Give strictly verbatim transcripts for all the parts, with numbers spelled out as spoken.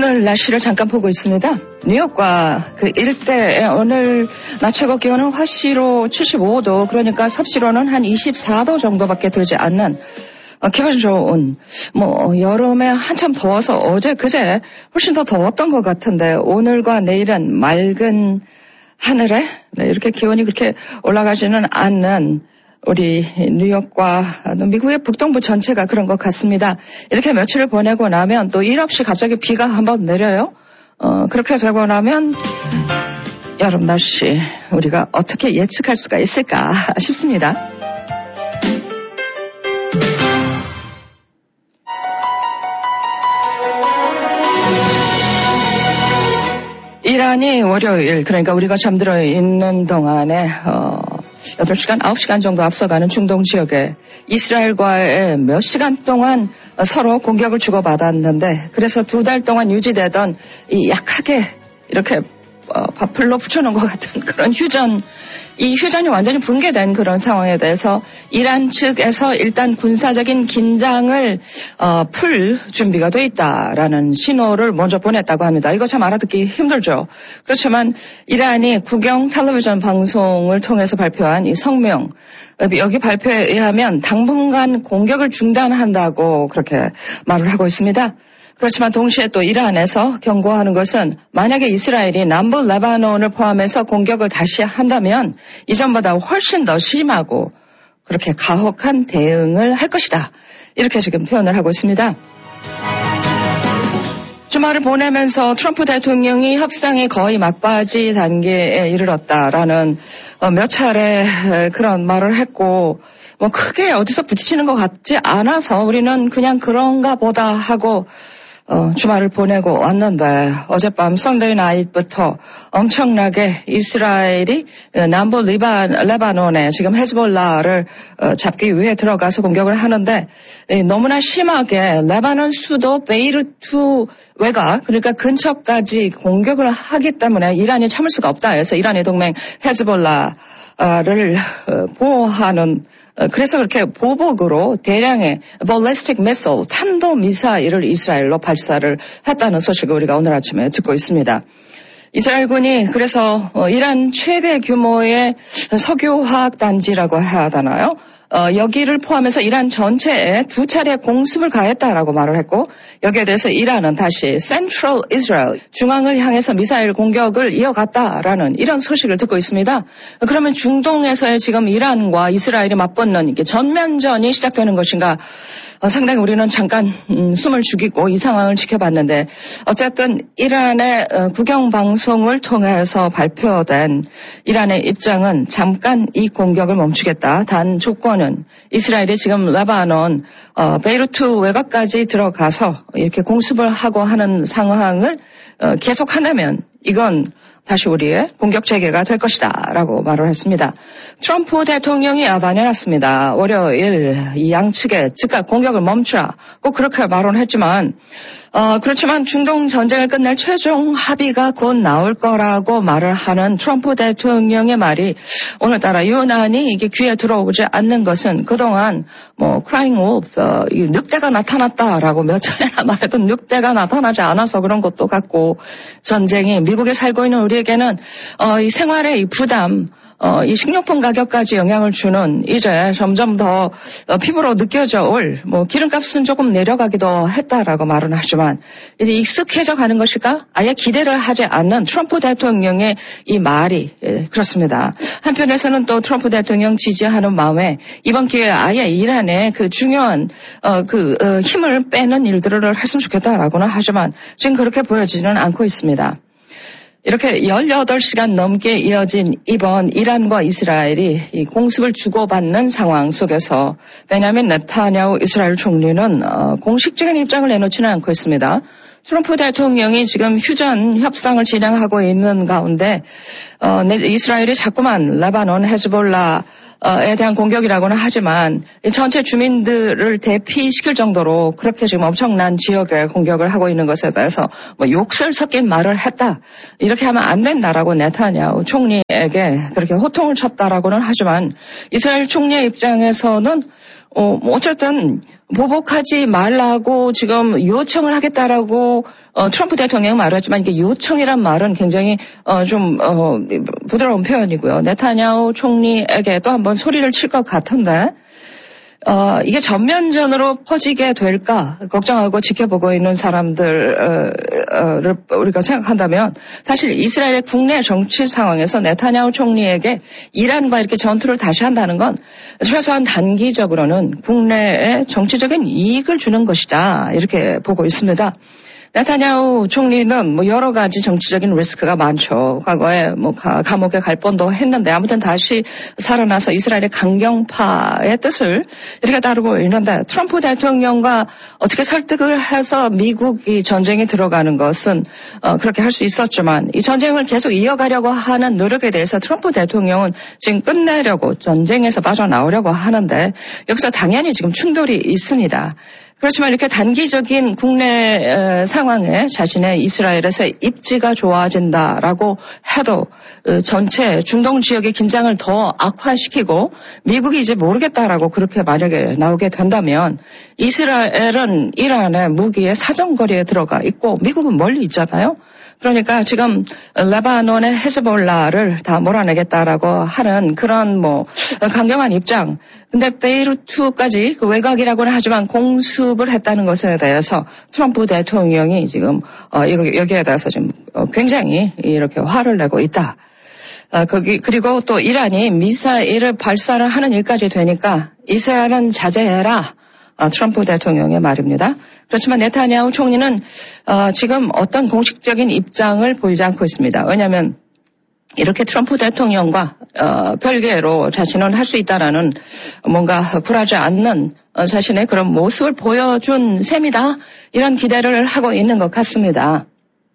오늘 날씨를 잠깐 보고 있습니다. 뉴욕과 그 일대에 오늘 낮 최고 기온은 화씨로 칠십오 도, 그러니까 섭씨로는 한 이십사 도 정도밖에 되지 않는 어, 기분 좋은, 뭐 여름에 한참 더워서 어제 그제 훨씬 더 더웠던 것 같은데 오늘과 내일은 맑은 하늘에 네, 이렇게 기온이 그렇게 올라가지는 않는 우리 뉴욕과 미국의 북동부 전체가 그런 것 같습니다. 이렇게 며칠을 보내고 나면 또 일 없이 갑자기 비가 한번 내려요. 어, 그렇게 되고 나면 여름 날씨 우리가 어떻게 예측할 수가 있을까 싶습니다. 이란이 월요일, 그러니까 우리가 잠들어 있는 동안에 어, 여덟 시간, 아홉 시간 정도 앞서가는 중동 지역에 이스라엘과의 몇 시간 동안 서로 공격을 주고받았는데, 그래서 두 달 동안 유지되던 이 약하게 이렇게 어, 밥풀로 붙여놓은 것 같은 그런 휴전, 이 휴전이 완전히 붕괴된 그런 상황에 대해서 이란 측에서 일단 군사적인 긴장을 어, 풀 준비가 돼 있다라는 신호를 먼저 보냈다고 합니다. 이거 참 알아듣기 힘들죠. 그렇지만 이란이 국영 텔레비전 방송을 통해서 발표한 이 성명, 여기 발표에 의하면 당분간 공격을 중단한다고 그렇게 말을 하고 있습니다. 그렇지만 동시에 또 이란에서 경고하는 것은 만약에 이스라엘이 남부 레바논을 포함해서 공격을 다시 한다면 이전보다 훨씬 더 심하고 그렇게 가혹한 대응을 할 것이다. 이렇게 지금 표현을 하고 있습니다. 주말을 보내면서 트럼프 대통령이 협상이 거의 막바지 단계에 이르렀다라는 몇 차례 그런 말을 했고, 뭐 크게 어디서 부딪히는 것 같지 않아서 우리는 그냥 그런가 보다 하고 어, 주말을 보내고 왔는데, 어젯밤 선데이 나잇부터 엄청나게 이스라엘이 남부 리반, 레바논에 지금 헤즈볼라를 어, 잡기 위해 들어가서 공격을 하는데, 예, 너무나 심하게 레바논 수도 베이루트 외곽, 그러니까 근처까지 공격을 하기 때문에 이란이 참을 수가 없다 해서 이란의 동맹 헤즈볼라를 어, 보호하는, 그래서 그렇게 보복으로 대량의 ballistic missile, 탄도 미사일을 이스라엘로 발사를 했다는 소식을 우리가 오늘 아침에 듣고 있습니다. 이스라엘군이 그래서 이란 최대 규모의 석유화학 단지라고 해야 하나요? 어, 여기를 포함해서 이란 전체에 두 차례 공습을 가했다라고 말을 했고, 여기에 대해서 이란은 다시 Central Israel, 중앙을 향해서 미사일 공격을 이어갔다라는 이런 소식을 듣고 있습니다. 그러면 중동에서의 지금 이란과 이스라엘이 맞붙는 이게 전면전이 시작되는 것인가? 어, 상당히 우리는 잠깐 음, 숨을 죽이고 이 상황을 지켜봤는데, 어쨌든 이란의 어, 국영방송을 통해서 발표된 이란의 입장은 잠깐 이 공격을 멈추겠다. 단 조건은 이스라엘이 지금 레바논 어, 베이루트 외곽까지 들어가서 이렇게 공습을 하고 하는 상황을 어, 계속한다면 이건 다시 우리의 공격 재개가 될 것이다 라고 말을 했습니다. 트럼프 대통령이 아반해놨습니다. 월요일 이 양측에 즉각 공격을 멈추라, 꼭 그렇게 말은 했지만 어, 그렇지만 중동 전쟁을 끝낼 최종 합의가 곧 나올 거라고 말을 하는 트럼프 대통령의 말이 오늘따라 유난히 이게 귀에 들어오지 않는 것은 그동안 뭐 crying wolf, 어, 늑대가 나타났다라고 몇 차례나 말했던 늑대가 나타나지 않아서 그런 것도 같고, 전쟁이 미국에 살고 있는 우리에게는 어, 이 생활의 이 부담, 어, 이 식료품 가격까지 영향을 주는, 이제 점점 더 어, 피부로 느껴져 올, 뭐 기름값은 조금 내려가기도 했다라고 말은 하지만 이제 익숙해져 가는 것일까? 아예 기대를 하지 않는 트럼프 대통령의 이 말이, 예, 그렇습니다. 한편에서는 또 트럼프 대통령 지지하는 마음에 이번 기회에 아예 이란의 그 중요한 어, 그 어, 힘을 빼는 일들을 했으면 좋겠다라고는 하지만 지금 그렇게 보여지지는 않고 있습니다. 이렇게 열여덟 시간 넘게 이어진 이번 이란과 이스라엘이 이 공습을 주고받는 상황 속에서 베냐민 네타냐후 이스라엘 총리는 어, 공식적인 입장을 내놓지는 않고 있습니다. 트럼프 대통령이 지금 휴전 협상을 진행하고 있는 가운데 어, 이스라엘이 자꾸만 레바논 헤즈볼라에 대한 공격이라고는 하지만 전체 주민들을 대피시킬 정도로 그렇게 지금 엄청난 지역에 공격을 하고 있는 것에 대해서 뭐 욕설 섞인 말을 했다, 이렇게 하면 안 된다라고 네타냐후 총리에게 그렇게 호통을 쳤다라고는 하지만 이스라엘 총리의 입장에서는 어, 뭐 어쨌든 보복하지 말라고 지금 요청을 하겠다라고 어, 트럼프 대통령이 말했지만 이게 요청이란 말은 굉장히 어, 좀 어, 부드러운 표현이고요. 네타냐후 총리에게 또 한번 소리를 칠 것 같은데 어, 이게 전면전으로 퍼지게 될까 걱정하고 지켜보고 있는 사람들을 우리가 생각한다면 사실 이스라엘의 국내 정치 상황에서 네타냐후 총리에게 이란과 이렇게 전투를 다시 한다는 건 최소한 단기적으로는 국내에 정치적인 이익을 주는 것이다 이렇게 보고 있습니다. 네타냐후 총리는 뭐 여러 가지 정치적인 리스크가 많죠. 과거에 뭐 감옥에 갈 뻔도 했는데 아무튼 다시 살아나서 이스라엘의 강경파의 뜻을 이렇게 따르고 있는데 트럼프 대통령과 어떻게 설득을 해서 미국이 전쟁에 들어가는 것은 어 그렇게 할 수 있었지만 이 전쟁을 계속 이어가려고 하는 노력에 대해서 트럼프 대통령은 지금 끝내려고 전쟁에서 빠져나오려고 하는데 여기서 당연히 지금 충돌이 있습니다. 그렇지만 이렇게 단기적인 국내 상황에 자신의 이스라엘에서 입지가 좋아진다라고 해도 전체 중동 지역의 긴장을 더 악화시키고 미국이 이제 모르겠다라고 그렇게 만약에 나오게 된다면 이스라엘은 이란의 무기의 사정거리에 들어가 있고 미국은 멀리 있잖아요. 그러니까 지금 레바논의 헤즈볼라를 다 몰아내겠다라고 하는 그런 뭐 강경한 입장. 근데 베이루트까지 그 외곽이라고는 하지만 공습을 했다는 것에 대해서 트럼프 대통령이 지금 어 여기에 대해서 지금 굉장히 이렇게 화를 내고 있다. 아, 거기 그리고 또 이란이 미사일을 발사를 하는 일까지 되니까 이스라엘은 자제해라. 아, 트럼프 대통령의 말입니다. 그렇지만 네타냐후 총리는 어, 지금 어떤 공식적인 입장을 보이지 않고 있습니다. 왜냐하면 이렇게 트럼프 대통령과 어, 별개로 자신은 할 수 있다라는 뭔가 굴하지 않는 어, 자신의 그런 모습을 보여준 셈이다. 이런 기대를 하고 있는 것 같습니다.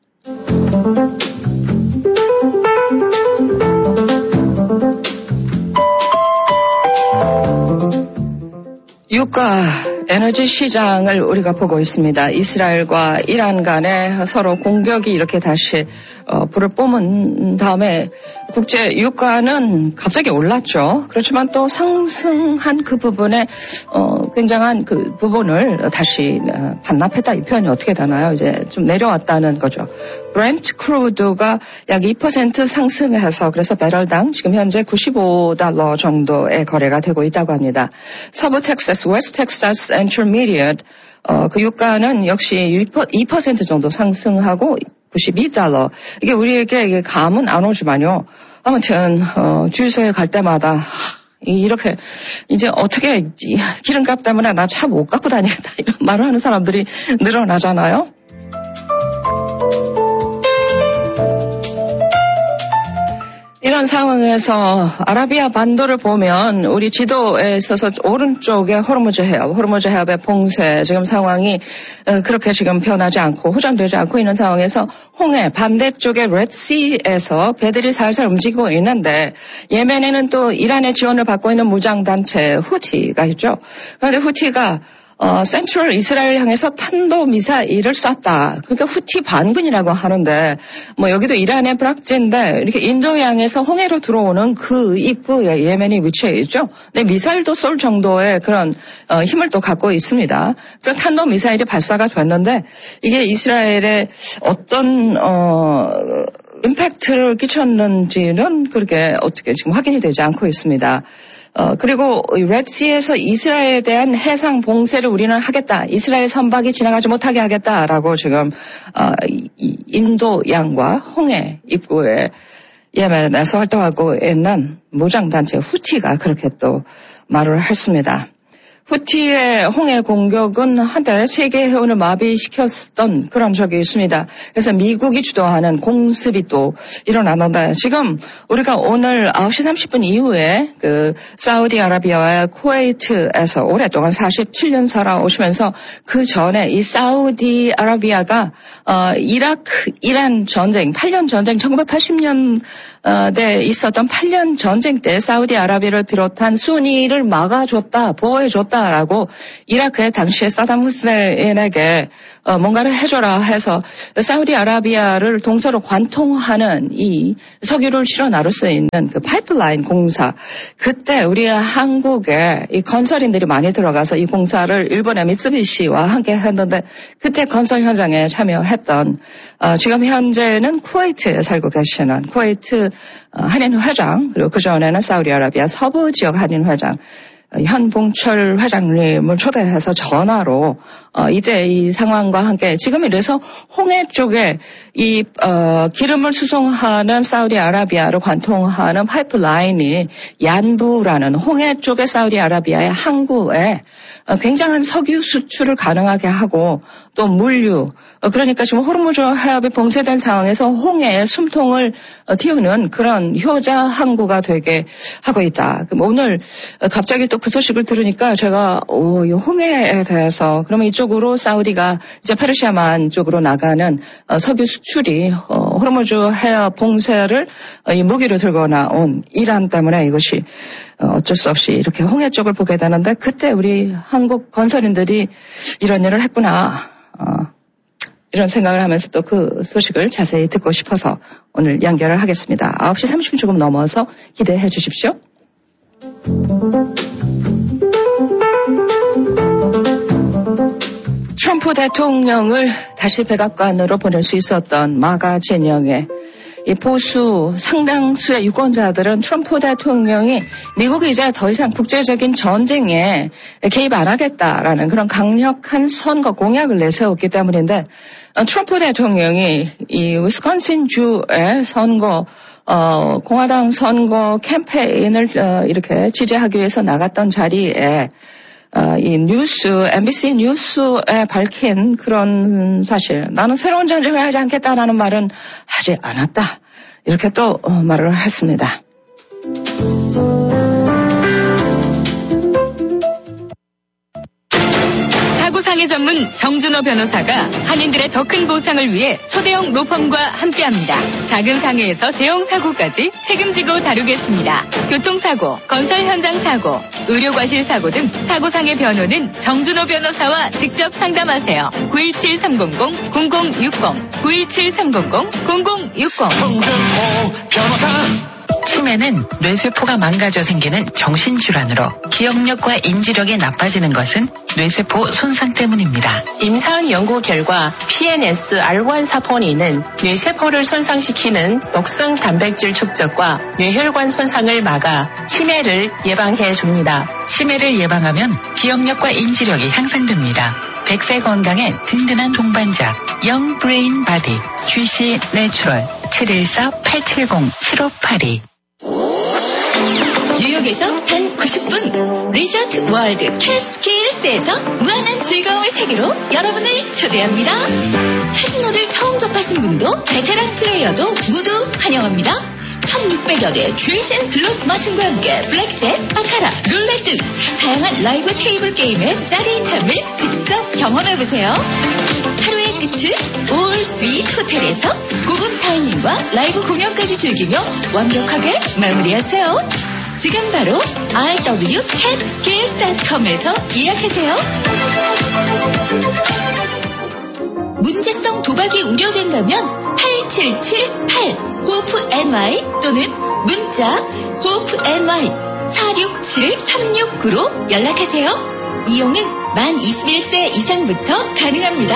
유가 에너지 시장을 우리가 보고 있습니다. 이스라엘과 이란 간에 서로 공격이 이렇게 다시 어, 불을 뿜은 다음에 국제 유가는 갑자기 올랐죠. 그렇지만 또 상승한 그 부분에 어, 굉장한 그 부분을 다시 반납했다 이 표현이 어떻게 되나요? 이제 좀 내려왔다는 거죠. 브렌트 크루드가 약 이 퍼센트 상승해서 그래서 배럴당 지금 현재 구십오 달러 정도의 거래가 되고 있다고 합니다. 서부 텍사스, 웨스트 텍사스 인터미디엇 어, 그 유가는 역시 이 퍼센트 정도 상승하고 구십이 달러. 이게 우리에게 이게 감은 안 오지만요. 아무튼 어, 주유소에 갈 때마다 하, 이렇게 이제 어떻게 기름값 때문에 나 차 못 갖고 다니겠다 이런 말을 하는 사람들이 늘어나잖아요. 이런 상황에서 아라비아 반도를 보면 우리 지도에 있어서 오른쪽에 호르무즈 해협, 호르무즈 해협의 봉쇄 지금 상황이 그렇게 지금 변하지 않고 호전되지 않고 있는 상황에서 홍해 반대쪽의 레드시에서 배들이 살살 움직이고 있는데 예멘에는 또 이란의 지원을 받고 있는 무장단체 후티가 있죠. 그런데 후티가 어, 센트럴 이스라엘 향해서 탄도미사일을 쐈다. 그러니까 후티 반군이라고 하는데, 뭐 여기도 이란의 브락지인데, 이렇게 인도양에서 홍해로 들어오는 그 입구에 예멘이 위치해 있죠. 근데 미사일도 쏠 정도의 그런, 어, 힘을 또 갖고 있습니다. 그래서 탄도미사일이 발사가 됐는데, 이게 이스라엘에 어떤, 어, 임팩트를 끼쳤는지는 그렇게 어떻게 지금 확인이 되지 않고 있습니다. 어, 그리고 레드시에서 이스라엘에 대한 해상 봉쇄를 우리는 하겠다. 이스라엘 선박이 지나가지 못하게 하겠다라고 지금 어, 인도양과 홍해 입구에 예멘에서 활동하고 있는 무장단체 후티가 그렇게 또 말을 했습니다. 후티의 홍해 공격은 한때 세계 해운을 마비시켰던 그런 적이 있습니다. 그래서 미국이 주도하는 공습이 또 일어나는데 지금 우리가 오늘 아홉 시 삼십 분 이후에 그 사우디아라비아와 쿠웨이트에서 오랫동안 사십칠 년 살아오시면서 그 전에 이 사우디아라비아가 어, 이라크, 이란 전쟁, 팔 년 전쟁, 천구백팔십 년 어, 네, 있었던 팔 년 전쟁 때 사우디아라비아를 비롯한 순위를 막아줬다, 보호해줬다. 하겠다라고 이라크의 당시에 사담 후세인에게 어, 뭔가를 해줘라 해서 사우디아라비아를 동서로 관통하는 이 석유를 실어 나를 수 있는 그 파이프라인 공사, 그때 우리 한국에 이 건설인들이 많이 들어가서 이 공사를 일본의 미쓰비시와 함께 했는데 그때 건설 현장에 참여했던 어, 지금 현재는 쿠웨이트에 살고 계시는 쿠웨이트 어, 한인 회장, 그리고 그전에는 사우디아라비아 서부 지역 한인 회장 현봉철 회장님을 초대해서 전화로 어, 이때 이 상황과 함께 지금 이래서 홍해 쪽에 이 어, 기름을 수송하는 사우디아라비아를 관통하는 파이프라인이 얀부라는 홍해 쪽의 사우디아라비아의 항구에 어, 굉장한 석유 수출을 가능하게 하고 또 물류, 어, 그러니까 지금 호르무즈 해협이 봉쇄된 상황에서 홍해에 숨통을 어, 틔우는 그런 효자 항구가 되게 하고 있다. 그럼 오늘 어, 갑자기 또 그 소식을 들으니까 제가 오, 이 홍해에 대해서 그러면 이쪽으로 사우디가 이제 페르시아만 쪽으로 나가는 어, 석유 수출이 어, 호르무즈 해협 봉쇄를 어, 이 무기로 들고 나온 이란 때문에 이것이 어, 어쩔 수 없이 이렇게 홍해 쪽을 보게 되는데 그때 우리 한국 건설인들이 이런 일을 했구나. 어, 이런 생각을 하면서 또 그 소식을 자세히 듣고 싶어서 오늘 연결을 하겠습니다. 아홉 시 삼십 분 조금 넘어서 기대해 주십시오. 트럼프 대통령을 다시 백악관으로 보낼 수 있었던 마가 진영의 이 보수 상당수의 유권자들은 트럼프 대통령이 미국이 이제 더 이상 국제적인 전쟁에 개입 안 하겠다라는 그런 강력한 선거 공약을 내세웠기 때문인데 트럼프 대통령이 이 위스콘신 주의 선거 어, 공화당 선거 캠페인을 어, 이렇게 지지하기 위해서 나갔던 자리에 어, 이 뉴스, 엠비씨 뉴스에 밝힌 그런 사실, 나는 새로운 전쟁을 하지 않겠다라는 말은 하지 않았다. 이렇게 또 어, 말을 했습니다. 사고상해 전문 정준호 변호사가 한인들의 더 큰 보상을 위해 초대형 로펌과 함께합니다. 작은 상해에서 대형 사고까지 책임지고 다루겠습니다. 교통사고, 건설 현장 사고, 의료과실 사고 등 사고상해 변호는 정준호 변호사와 직접 상담하세요. 구일칠 삼공공 공공육공 구일칠 삼공공 공공육공 정준호 변호사. 치매는 뇌세포가 망가져 생기는 정신질환으로 기억력과 인지력이 나빠지는 것은 뇌세포 손상 때문입니다. 임상 연구 결과 피엔에스 알 원 사포닌은 뇌세포를 손상시키는 독성 단백질 축적과 뇌혈관 손상을 막아 치매를 예방해 줍니다. 치매를 예방하면 기억력과 인지력이 향상됩니다. 백 세 건강에 든든한 동반자 영 브레인 바디 지씨 내추럴 칠일사 팔칠공 칠오팔이. 뉴욕에서 단 구십 분 리조트 월드 캐스케일스에서 무한한 즐거움의 세계로 여러분을 초대합니다. 카지노를 처음 접하신 분도 베테랑 플레이어도 모두 환영합니다. 천육백여 대 최신 슬롯 머신과 함께 블랙잭, 바카라, 룰렛 등 다양한 라이브 테이블 게임의 짜릿함을 직접 경험해보세요. 하루의 끝은 올 스윗 호텔에서 고급 다이닝과 라이브 공연까지 즐기며 완벽하게 마무리하세요. 지금 바로 알 더블유 캣스케일스 닷컴에서 예약하세요. 문제성 도박이 우려된다면 팔칠칠팔 호프엔와이 또는 문자 호프엔와이 사육칠 삼육구로 연락하세요. 이용은 만 이십일 세 이상부터 가능합니다.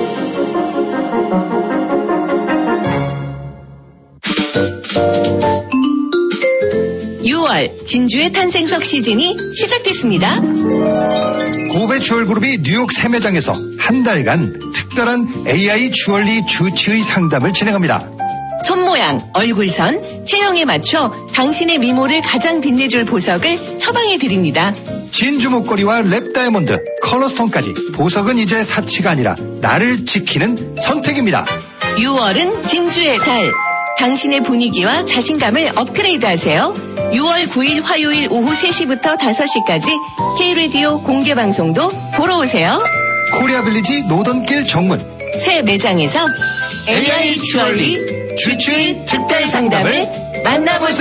유월 진주의 탄생석 시즌이 시작됐습니다. 고베 주얼그룹이 뉴욕 세매장에서 한 달간 특별한 에이아이 주얼리 주치의 상담을 진행합니다. 손모양, 얼굴선, 체형에 맞춰 당신의 미모를 가장 빛내줄 보석을 처방해드립니다. 진주 목걸이와 랩 다이아몬드, 컬러스톤까지 보석은 이제 사치가 아니라 나를 지키는 선택입니다. 유월은 진주의 달. 당신의 분위기와 자신감을 업그레이드하세요. 유월 구일 화요일 오후 세 시부터 다섯 시까지 K라디오 공개방송도 보러 오세요. 코리아빌리지 노던길 정문 새 매장에서 에이아이 주얼리 주치의 특별 상담을 만나보세요.